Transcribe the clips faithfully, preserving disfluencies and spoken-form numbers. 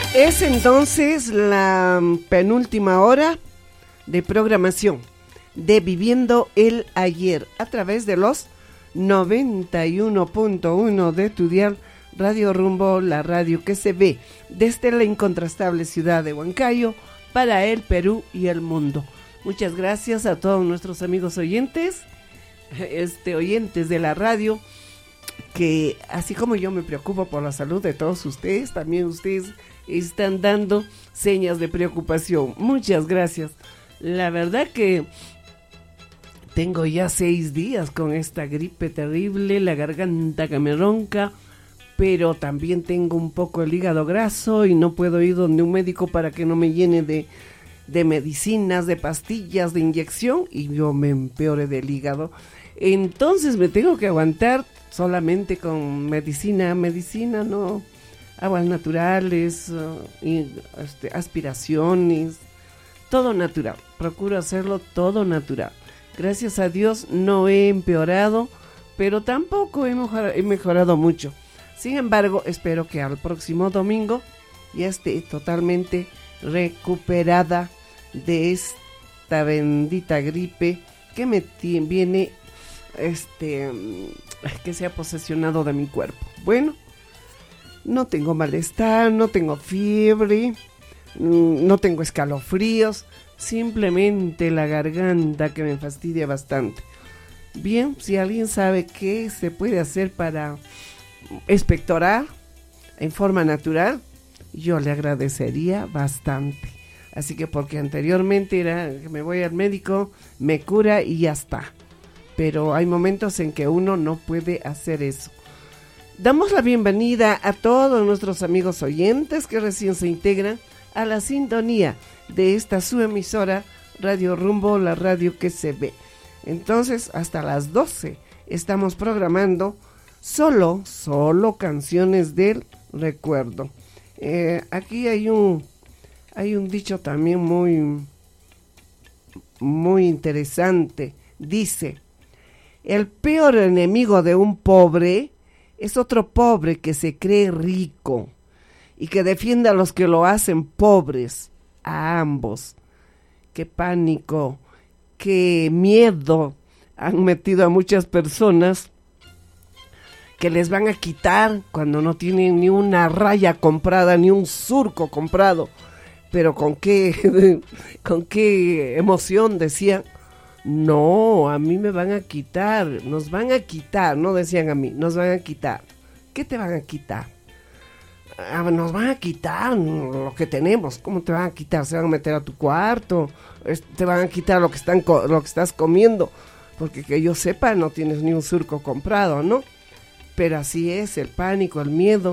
Es entonces la penúltima hora de programación de Viviendo el Ayer a través de los noventa y uno punto uno de tu dial Radio Rumbo, la radio que se ve desde la incontrastable ciudad de Huancayo para el Perú y el mundo. Muchas gracias a todos nuestros amigos oyentes, este oyentes de la radio, que así como yo me preocupo por la salud de todos ustedes, también ustedes están dando señas de preocupación. Muchas gracias. La verdad que tengo ya seis días con esta gripe terrible, la garganta que me ronca, pero también tengo un poco el hígado graso y no puedo ir donde un médico para que no me llene de, de medicinas, de pastillas, de inyección y yo me empeore del hígado. Entonces me tengo que aguantar solamente con medicina, medicina, no, aguas naturales, uh, y, este, aspiraciones, todo natural. Procuro hacerlo todo natural. Gracias a Dios no he empeorado, pero tampoco he mejorado, he mejorado mucho. Sin embargo, espero que al próximo domingo ya esté totalmente recuperada de esta bendita gripe que me t- viene, este, que se ha posesionado de mi cuerpo. Bueno, no tengo malestar, no tengo fiebre, no tengo escalofríos, simplemente la garganta que me fastidia bastante. Bien, si alguien sabe qué se puede hacer para expectorar en forma natural, yo le agradecería bastante. Así que porque anteriormente era que me voy al médico, me cura y ya está. Pero hay momentos en que uno no puede hacer eso. Damos la bienvenida a todos nuestros amigos oyentes que recién se integran a la sintonía de esta su emisora Radio Rumbo, la radio que se ve. Entonces, hasta las doce estamos programando solo, solo canciones del recuerdo. Eh, aquí hay un, hay un dicho también muy, muy interesante. Dice: el peor enemigo de un pobre es otro pobre que se cree rico y que defiende a los que lo hacen pobres, a ambos. Qué pánico, qué miedo han metido a muchas personas que les van a quitar cuando no tienen ni una raya comprada, ni un surco comprado. Pero con qué, con qué emoción decían: no, a mí me van a quitar, nos van a quitar, no decían a mí, nos van a quitar. ¿Qué te van a quitar? Ah, nos van a quitar lo que tenemos. ¿Cómo te van a quitar? Se van a meter a tu cuarto, te van a quitar lo que están lo que estás comiendo, porque que yo sepa no tienes ni un surco comprado, ¿no? Pero así es, el pánico, el miedo,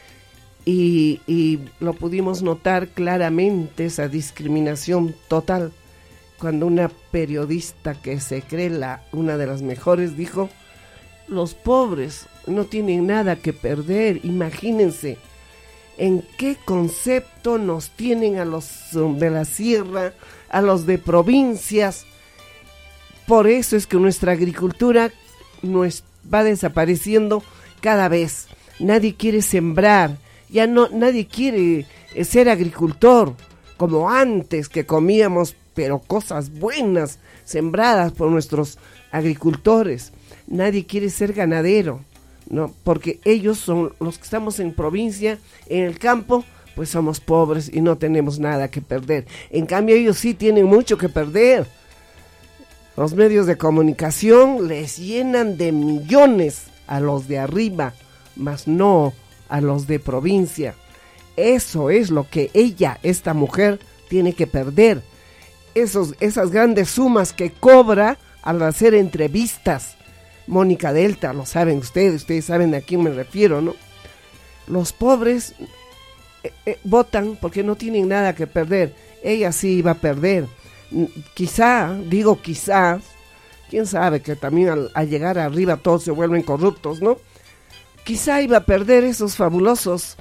y, y lo pudimos notar claramente, esa discriminación total, cuando una periodista que se cree la, una de las mejores dijo: los pobres no tienen nada que perder. Imagínense en qué concepto nos tienen a los de la sierra, a los de provincias. Por eso es que nuestra agricultura nos va desapareciendo cada vez. Nadie quiere sembrar, ya no, nadie quiere ser agricultor como antes, que comíamos pero cosas buenas sembradas por nuestros agricultores. Nadie quiere ser ganadero, ¿no? Porque ellos son los que estamos en provincia, en el campo, pues somos pobres y no tenemos nada que perder. En cambio, ellos sí tienen mucho que perder. Los medios de comunicación les llenan de millones a los de arriba, mas no a los de provincia. Eso es lo que ella, esta mujer, tiene que perder. Esos, esas grandes sumas que cobra al hacer entrevistas. Mónica Delta, lo saben ustedes, ustedes saben a quién me refiero, ¿no? Los pobres eh, eh, votan porque no tienen nada que perder. Ella sí iba a perder. Quizá, digo quizá, quién sabe, que también al, al llegar arriba todos se vuelven corruptos, ¿no? Quizá iba a perder esos fabulosos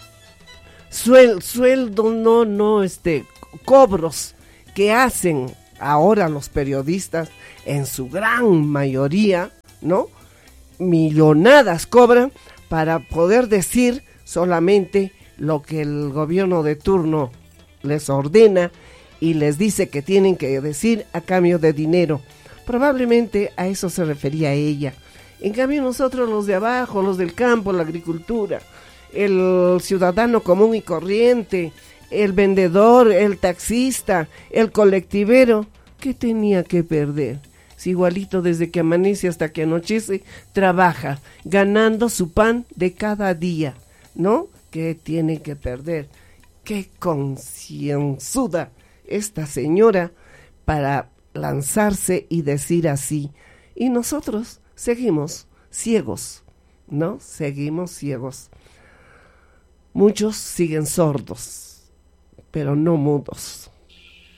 suel, sueldos, no, no, este, cobros que hacen ahora los periodistas, en su gran mayoría, ¿no? Millonadas cobran para poder decir solamente lo que el gobierno de turno les ordena y les dice que tienen que decir a cambio de dinero. Probablemente a eso se refería ella. En cambio nosotros los de abajo, los del campo, la agricultura, el ciudadano común y corriente, el vendedor, el taxista, el colectivero, ¿qué tenía que perder? Si igualito desde que amanece hasta que anochece, trabaja, ganando su pan de cada día, ¿no? ¿Qué tiene que perder? ¡Qué concienzuda esta señora para lanzarse y decir así! Y nosotros seguimos ciegos, ¿no? Seguimos ciegos. Muchos siguen sordos, pero no mudos.